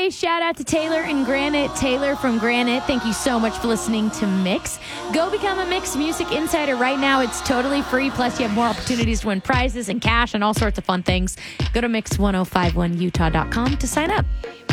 shout out to Taylor and Granite. Taylor from Granite, thank you so much for listening to Mix. Go become a Mix Music Insider right now. It's totally free. Plus, you have more opportunities to win prizes and cash and all sorts of fun things. Go to mix1051utah.com to sign up.